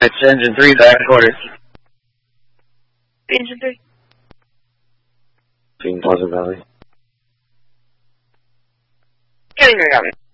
It's engine 3, back quarters. Engine 3. Being Pleasant Valley. Getting your government.